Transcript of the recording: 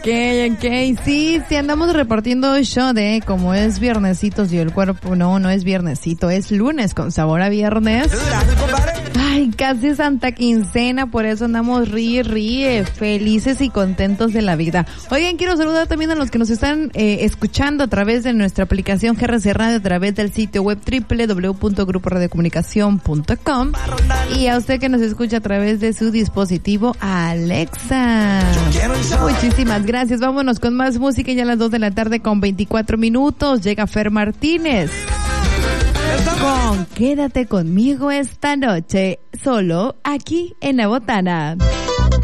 Sí, andamos repartiendo shot, como es viernesitos y el cuerpo, no es viernesito, es lunes con sabor a viernes. Ay, casi Santa Quincena, por eso andamos ríe, felices y contentos de la vida. Oigan, quiero saludar también a los que nos están escuchando a través de nuestra aplicación GRC Radio, a través del sitio web www.gruporadiocomunicacion.com, y a usted que nos escucha a través de su dispositivo Alexa. Muchísimas gracias. Vámonos con más música, ya a las 2 de la tarde con 24 minutos. Llega Fer Martínez con Quédate conmigo esta noche, solo aquí en La Botana.